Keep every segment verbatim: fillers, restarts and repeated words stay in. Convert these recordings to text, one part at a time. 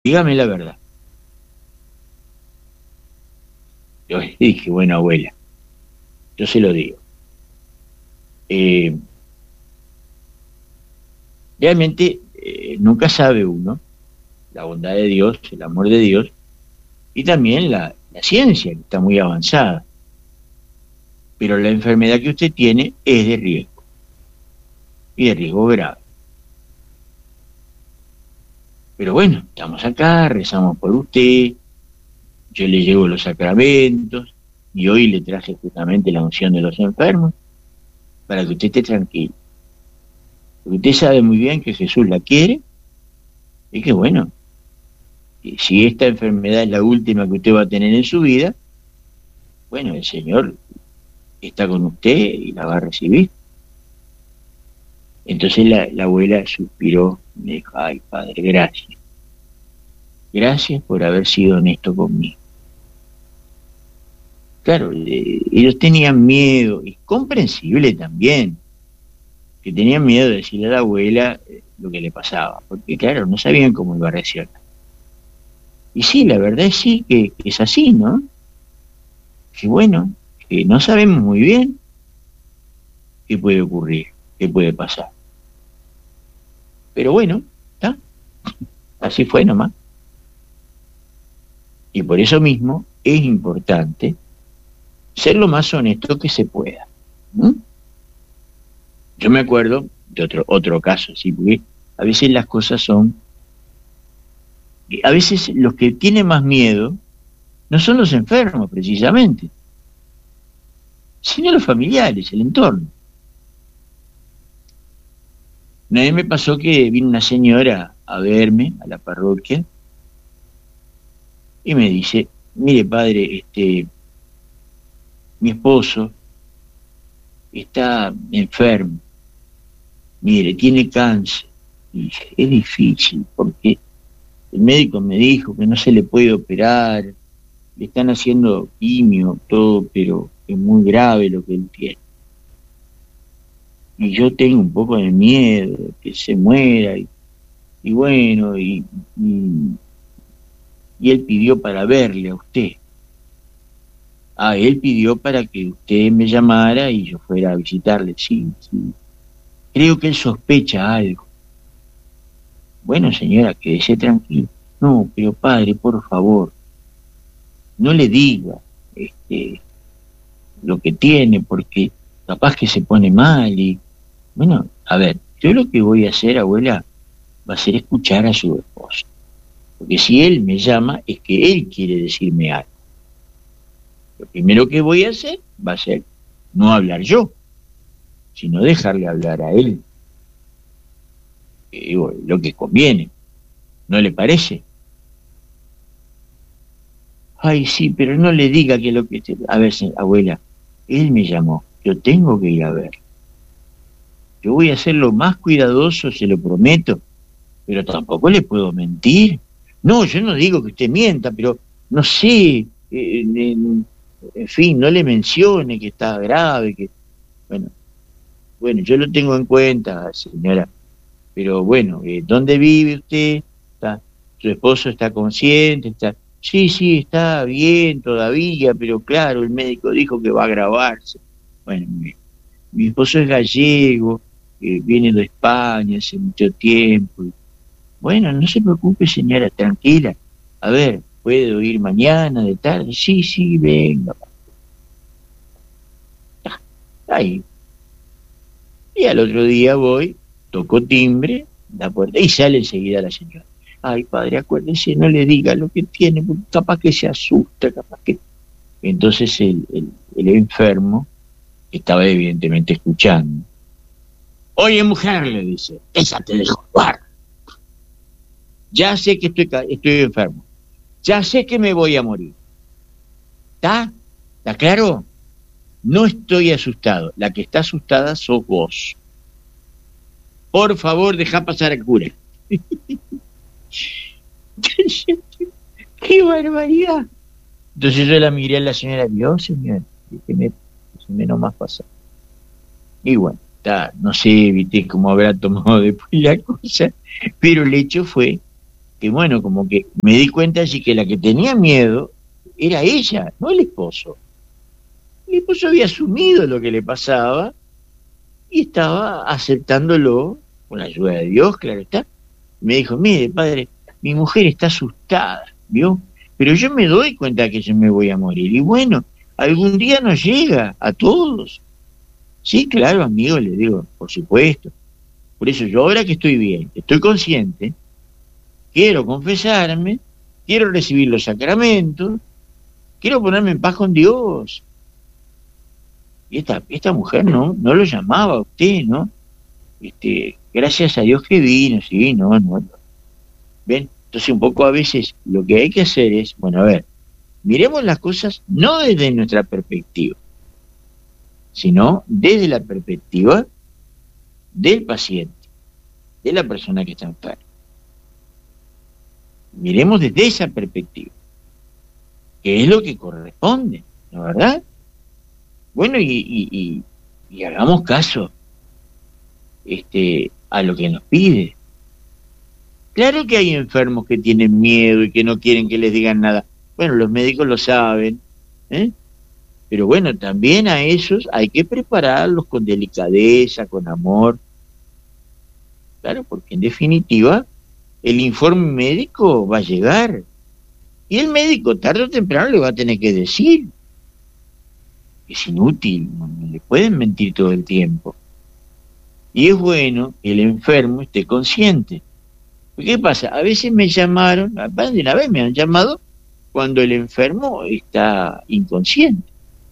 dígame la verdad. Yo le dije, bueno, abuela, yo se lo digo. Eh, realmente eh, nunca sabe uno la bondad de Dios, el amor de Dios, y también la, la ciencia, que está muy avanzada. Pero la enfermedad que usted tiene es de riesgo, y de riesgo grave. Pero bueno, estamos acá, rezamos por usted, yo le llevo los sacramentos, y hoy le traje justamente la unción de los enfermos, para que usted esté tranquilo. Porque usted sabe muy bien que Jesús la quiere, y que bueno, que si esta enfermedad es la última que usted va a tener en su vida, bueno, el Señor está con usted y la va a recibir. Entonces la, la abuela suspiró y me dijo, ay padre, gracias. Gracias por haber sido honesto conmigo. Claro, eh, ellos tenían miedo, y comprensible también, que tenían miedo de decirle a la abuela eh, lo que le pasaba, porque claro, no sabían cómo iba a reaccionar. Y sí, la verdad es sí, que, que es así, ¿no? Que bueno, que no sabemos muy bien qué puede ocurrir, qué puede pasar. Pero bueno, ¿está? Así fue nomás. Y por eso mismo es importante ser lo más honesto que se pueda. ¿Mm? Yo me acuerdo de otro, otro caso, sí, porque a veces las cosas son, a veces los que tienen más miedo no son los enfermos precisamente, sino los familiares, el entorno. Una vez me pasó que vino una señora a verme a la parroquia y me dice, mire padre, este, mi esposo está enfermo, mire, tiene cáncer. Y dije, es difícil porque el médico me dijo que no se le puede operar, le están haciendo quimio, todo, pero es muy grave lo que él tiene. Y yo tengo un poco de miedo de que se muera, y, y bueno, y, y, y él pidió para verle a usted. Ah, él pidió para que usted me llamara y yo fuera a visitarle, sí, sí. Creo que él sospecha algo. Bueno, señora, quédese tranquilo. No, pero padre, por favor, no le diga este, lo que tiene, porque capaz que se pone mal y... Bueno, a ver, yo lo que voy a hacer, abuela, va a ser escuchar a su esposo. Porque si él me llama, es que él quiere decirme algo. Lo primero que voy a hacer va a ser no hablar yo, sino dejarle hablar a él. Eh, lo que conviene, ¿no le parece? Ay, sí, pero no le diga que lo que... Te... A ver, abuela, él me llamó, yo tengo que ir a ver. Yo voy a ser lo más cuidadoso, se lo prometo, pero tampoco le puedo mentir. No, yo no digo que usted mienta, pero no sé, eh, en, en fin, no le mencione que está grave, que... Bueno, bueno, yo lo tengo en cuenta, señora, pero bueno, eh, ¿dónde vive usted? ¿Está, su esposo está consciente? ¿Está? Sí, sí, está bien todavía, pero claro, el médico dijo que va a agravarse. Bueno, mi, mi esposo es gallego, eh, viene de España hace mucho tiempo. Bueno, no se preocupe, señora, tranquila. A ver, ¿puedo ir mañana de tarde? Sí, sí, venga. Ahí. Y al otro día voy, toco timbre, la puerta, y sale enseguida la señora. Ay, padre, acuérdese, no le diga lo que tiene, porque capaz que se asusta, capaz que... Entonces el, el, el enfermo, que estaba evidentemente escuchando, oye, mujer, le dice, déjate de jugar. Ya sé que estoy, estoy enfermo. Ya sé que me voy a morir. ¿Está? ¿Está claro? No estoy asustado. La que está asustada sos vos. Por favor, deja pasar al cura. ¡Qué barbaridad! Entonces yo la miré a la señora, ¿vio, señor? Déjeme, déjeme nomás pasar. Y bueno, está, no sé, viste cómo habrá tomado después la cosa, pero el hecho fue que bueno, como que me di cuenta así que la que tenía miedo era ella, no el esposo. El esposo había asumido lo que le pasaba y estaba aceptándolo con la ayuda de Dios, claro está. Me dijo, mire, padre, mi mujer está asustada, ¿vio? Pero yo me doy cuenta que yo me voy a morir. Y bueno, algún día nos llega a todos. Sí, claro, amigo, le digo, por supuesto. Por eso yo ahora que estoy bien, que estoy consciente, quiero confesarme, quiero recibir los sacramentos, quiero ponerme en paz con Dios. Y esta, esta mujer no, no lo llamaba a usted, ¿no? Este, gracias a Dios que vino, sí, no, no, no. ¿Ven? Entonces un poco a veces lo que hay que hacer es, bueno, a ver, miremos las cosas no desde nuestra perspectiva, sino desde la perspectiva del paciente, de la persona que está enferma. Miremos desde esa perspectiva, que es lo que corresponde, ¿no es verdad? Bueno, y, y, y, y hagamos caso este, a lo que nos pide. Claro que hay enfermos que tienen miedo y que no quieren que les digan nada. Bueno, los médicos lo saben, ¿eh? Pero bueno, también a esos hay que prepararlos con delicadeza, con amor. Claro, porque en definitiva el informe médico va a llegar. Y el médico tarde o temprano le va a tener que decir. Es inútil, no, no le pueden mentir todo el tiempo. Y es bueno que el enfermo esté consciente. ¿Qué pasa? A veces me llamaron, más de una vez me han llamado cuando el enfermo está inconsciente.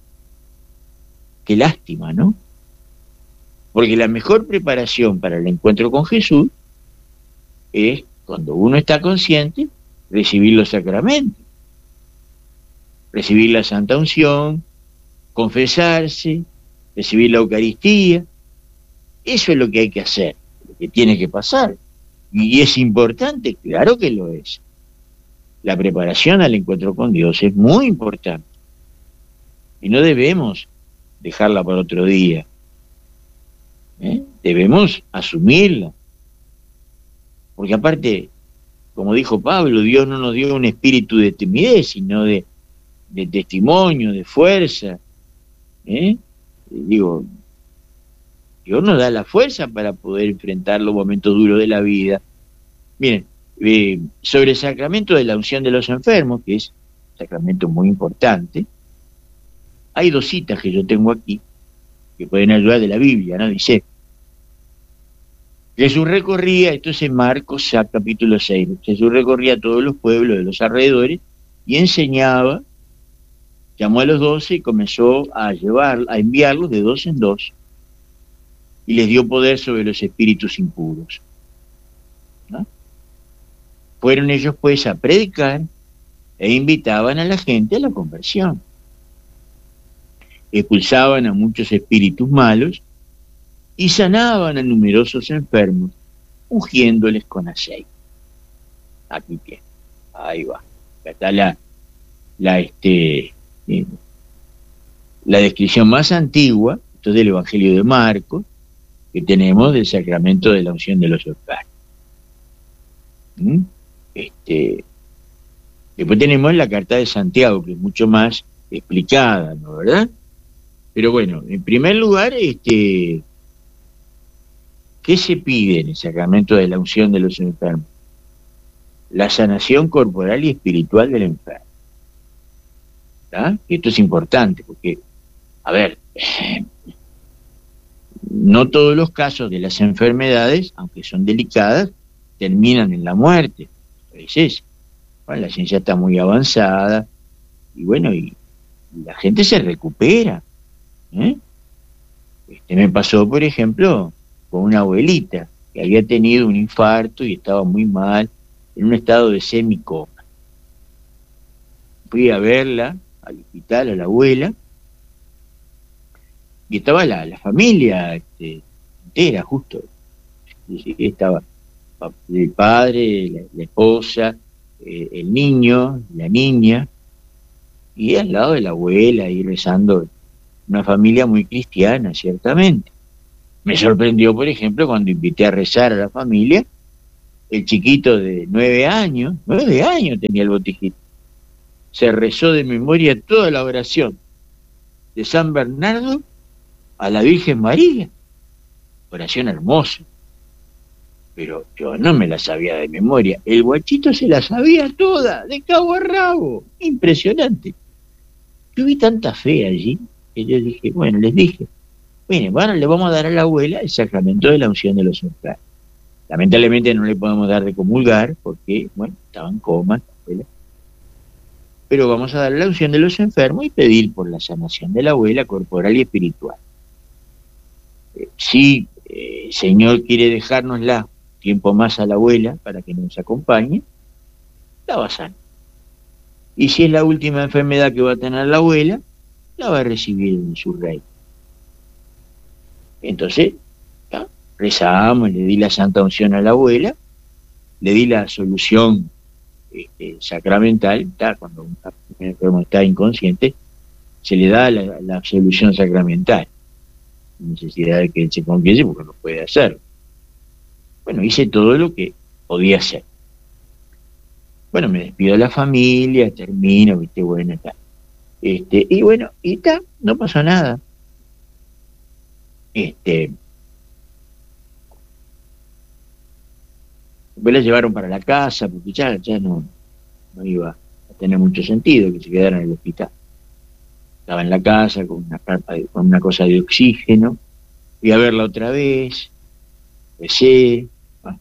Qué lástima, ¿no? Porque la mejor preparación para el encuentro con Jesús es, cuando uno está consciente, recibir los sacramentos, recibir la Santa Unción, confesarse, recibir la Eucaristía. Eso es lo que hay que hacer, lo que tiene que pasar. Y es importante, claro que lo es. La preparación al encuentro con Dios es muy importante. Y no debemos dejarla para otro día. ¿Eh? Debemos asumirla. Porque aparte, como dijo Pablo, Dios no nos dio un espíritu de timidez, sino de, de testimonio, de fuerza. ¿Eh? Digo, Dios nos da la fuerza para poder enfrentar los momentos duros de la vida. Miren, eh, sobre el sacramento de la unción de los enfermos, que es un sacramento muy importante, hay dos citas que yo tengo aquí, que pueden ayudar de la Biblia, ¿no? Dice, Jesús recorría, esto es en Marcos capítulo seis, Jesús recorría todos los pueblos de los alrededores y enseñaba, llamó a los doce y comenzó a llevar, a enviarlos de dos en dos, y les dio poder sobre los espíritus impuros, ¿no? Fueron ellos pues a predicar e invitaban a la gente a la conversión. Expulsaban a muchos espíritus malos y sanaban a numerosos enfermos, ungiéndoles con aceite. Aquí tiene, ahí va. Acá está la, la, este, eh, la descripción más antigua, esto es del Evangelio de Marcos, que tenemos del sacramento de la unción de los enfermos. ¿Mm? Este, después tenemos la carta de Santiago, que es mucho más explicada, ¿no? ¿Verdad? Pero bueno, en primer lugar, este, ¿qué se pide en el sacramento de la unción de los enfermos? La sanación corporal y espiritual del enfermo. ¿Tá? Esto es importante porque, a ver, no todos los casos de las enfermedades, aunque son delicadas, terminan en la muerte. A veces, bueno, la ciencia está muy avanzada y bueno, y, y la gente se recupera. ¿Eh? Este me pasó, por ejemplo, con una abuelita que había tenido un infarto y estaba muy mal, en un estado de semicoma. Fui a verla al hospital, a la abuela, y estaba la, la familia este, entera, justo. Estaba el padre, la, la esposa, eh, el niño, la niña, y al lado de la abuela, ahí rezando. Una familia muy cristiana, ciertamente. Me sorprendió, por ejemplo, cuando invité a rezar a la familia, el chiquito de nueve años, nueve años tenía el botijito, se rezó de memoria toda la oración de San Bernardo a la Virgen María. Oración hermosa. Pero yo no me la sabía de memoria. El guachito se la sabía toda, de cabo a rabo. Impresionante. Yo vi tanta fe allí que yo dije, bueno, les dije, bueno, bueno, le vamos a dar a la abuela el sacramento de la unción de los enfermos. Lamentablemente no le podemos dar de comulgar porque, bueno, estaba en coma la abuela. Pero vamos a dar la unción de los enfermos y pedir por la sanación de la abuela corporal y espiritual. Eh, si eh, el Señor quiere dejárnosla tiempo más a la abuela para que nos acompañe, la va a sanar. Y si es la última enfermedad que va a tener la abuela, la va a recibir en su reino. Entonces, ¿ya? Rezamos, le di la santa unción a la abuela, le di la solución este, sacramental, ¿tá? Cuando un enfermo está inconsciente, se le da la, la absolución sacramental, sin necesidad de que él se confiese porque no puede hacerlo. Bueno, hice todo lo que podía hacer. Bueno, me despido de la familia, termino, viste, bueno, está. Este, y bueno, y está, no pasó nada. Este, después la llevaron para la casa, porque ya, ya no, no iba a tener mucho sentido que se quedara en el hospital. Estaba en la casa con una, con una cosa de oxígeno, fui a verla otra vez, recé.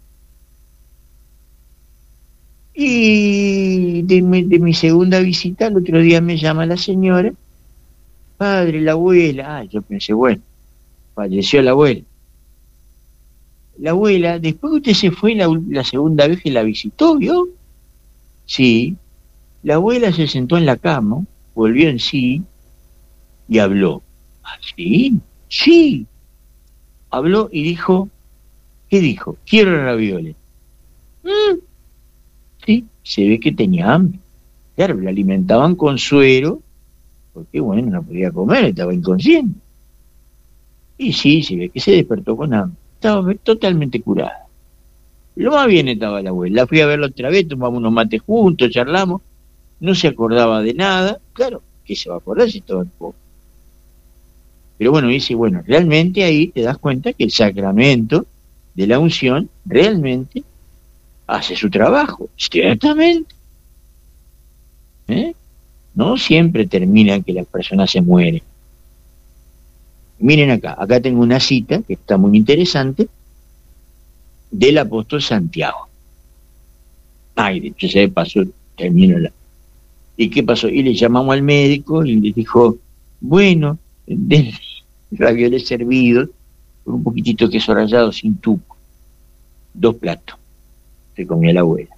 Y de mi, de mi segunda visita, el otro día me llama la señora, padre, la abuela. Ah, yo pensé, bueno, falleció la abuela. La abuela, después que usted se fue la, la segunda vez que la visitó, ¿vio? Sí. La abuela se sentó en la cama, volvió en sí y habló. ¿Ah, sí? Sí. Habló y dijo, ¿qué dijo? Quiero ravioles. ¿Mm? Sí, se ve que tenía hambre. Claro, la alimentaban con suero, porque bueno, no podía comer, estaba inconsciente. Y sí, se ve que se despertó con hambre. Estaba totalmente curada. Lo más bien estaba la abuela. La fui a verla otra vez, tomamos unos mates juntos, charlamos. No se acordaba de nada. Claro, ¿qué se va a acordar si estaba en poco? Pero bueno, dice, bueno, realmente ahí te das cuenta que el sacramento de la unción realmente hace su trabajo, ciertamente. ¿Eh? No siempre termina en que la persona se muere. Miren acá, acá tengo una cita que está muy interesante del apóstol Santiago. Ay, de hecho se pasó, terminó la... ¿Y qué pasó? Y le llamamos al médico y le dijo, bueno, den ravioles servidos con un poquitito de queso rallado sin tuco. Dos platos. Se comía la abuela.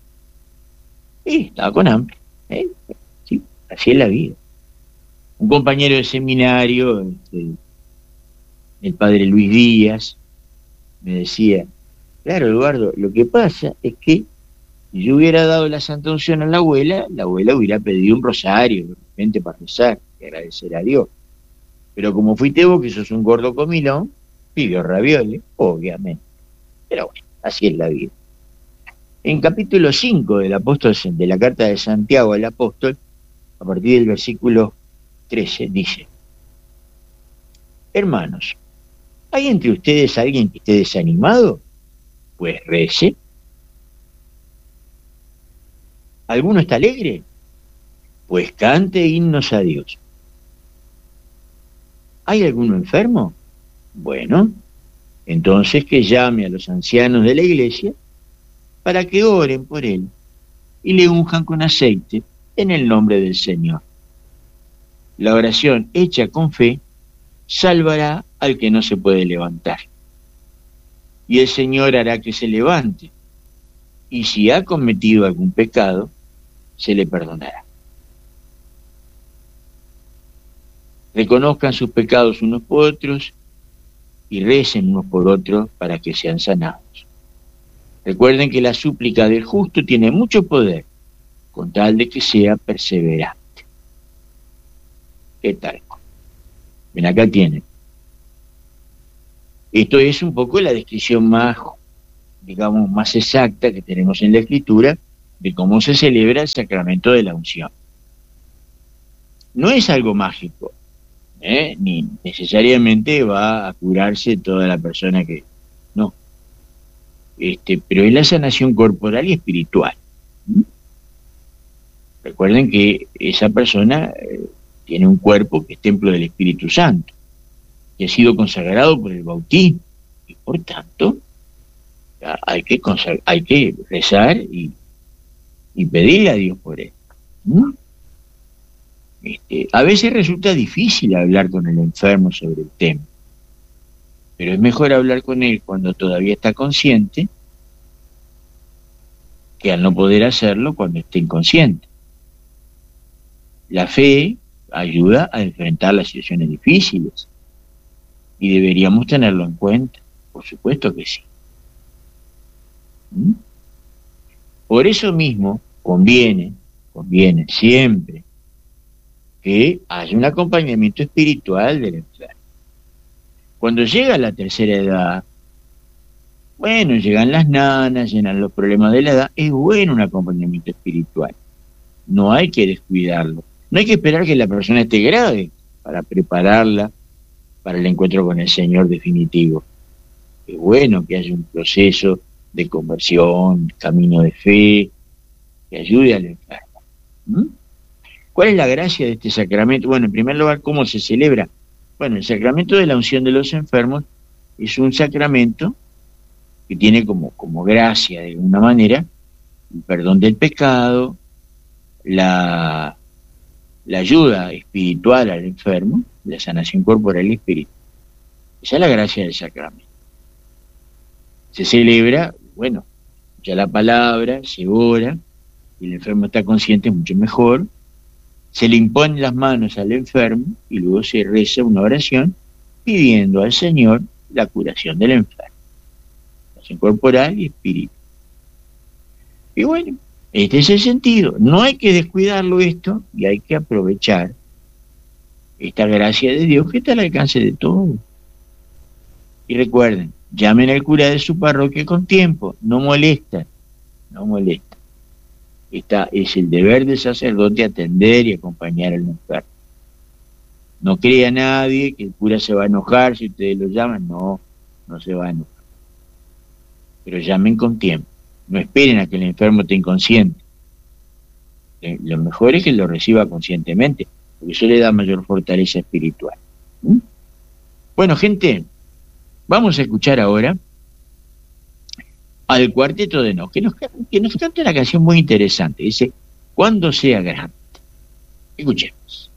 Y estaba con hambre. ¿Eh? Sí, así es la vida. Un compañero de seminario, este, el padre Luis Díaz, me decía, claro, Eduardo, lo que pasa es que si yo hubiera dado la santa unción a la abuela, la abuela hubiera pedido un rosario, de repente para rezar y agradecer a Dios. Pero como fuiste vos, que sos un gordo comilón, pidió ravioles, obviamente. Pero bueno, así es la vida. En capítulo cinco del apóstol, de la carta de Santiago al apóstol, a partir del versículo trece, dice, hermanos, ¿hay entre ustedes alguien que esté desanimado? Pues rece. ¿Alguno está alegre? Pues cante himnos a Dios. ¿Hay alguno enfermo? Bueno, entonces que llame a los ancianos de la iglesia para que oren por él y le unjan con aceite en el nombre del Señor. La oración hecha con fe salvará al que no se puede levantar. Y el Señor hará que se levante, y si ha cometido algún pecado, se le perdonará. Reconozcan sus pecados unos por otros y recen unos por otros para que sean sanados. Recuerden que la súplica del justo tiene mucho poder, con tal de que sea perseverante. ¿Qué tal? Ven, acá tienen. Esto es un poco la descripción más, digamos, más exacta que tenemos en la Escritura de cómo se celebra el sacramento de la unción. No es algo mágico, ¿eh? Ni necesariamente va a curarse toda la persona que... No. Este, pero es la sanación corporal y espiritual. ¿Mm? Recuerden que esa persona eh, tiene un cuerpo que es templo del Espíritu Santo, que ha sido consagrado por el bautismo, y por tanto hay que, hay que rezar y, y pedirle a Dios por él. ¿Mm? Este, a veces resulta difícil hablar con el enfermo sobre el tema, pero es mejor hablar con él cuando todavía está consciente que al no poder hacerlo cuando esté inconsciente. La fe ayuda a enfrentar las situaciones difíciles y deberíamos tenerlo en cuenta, por supuesto que sí. ¿Mm? Por eso mismo conviene, conviene siempre que haya un acompañamiento espiritual del enfermo. Cuando llega a la tercera edad, bueno, llegan las nanas, llegan los problemas de la edad, es bueno un acompañamiento espiritual. No hay que descuidarlo. No hay que esperar que la persona esté grave para prepararla para el encuentro con el Señor definitivo. Es bueno que haya un proceso de conversión, camino de fe, que ayude al enfermo. ¿Mm? ¿Cuál es la gracia de este sacramento? Bueno, en primer lugar, ¿cómo se celebra? Bueno, el sacramento de la unción de los enfermos es un sacramento que tiene como, como gracia, de alguna manera, el perdón del pecado, la, la ayuda espiritual al enfermo, la sanación corporal y espiritual. Esa es la gracia del sacramento. Se celebra, bueno, ya la palabra, se ora, y el enfermo está consciente, es mucho mejor. Se le imponen las manos al enfermo y luego se reza una oración pidiendo al Señor la curación del enfermo, curación corporal y espiritual. Y bueno, este es el sentido. No hay que descuidarlo esto y hay que aprovechar esta gracia de Dios que está al alcance de todos. Y recuerden, llamen al cura de su parroquia con tiempo, no molesta, no molesta. Esta es el deber del sacerdote atender y acompañar al enfermo. No crea nadie que el cura se va a enojar si ustedes lo llaman, no, no se va a enojar. Pero llamen con tiempo, no esperen a que el enfermo esté inconsciente. Lo mejor es que lo reciba conscientemente, porque eso le da mayor fortaleza espiritual. ¿Mm? Bueno, gente, vamos a escuchar ahora al Cuarteto de Nos, que nos, que nos canta una canción muy interesante. Dice, cuando sea grande. Escuchemos.